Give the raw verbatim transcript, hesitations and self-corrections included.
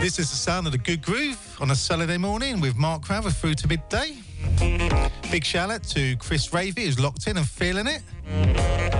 This is the sound of the Good Groove on a Saturday morning with Mark Crowther through to midday. Big shout out to Chris Ravey, who's locked in and feeling it.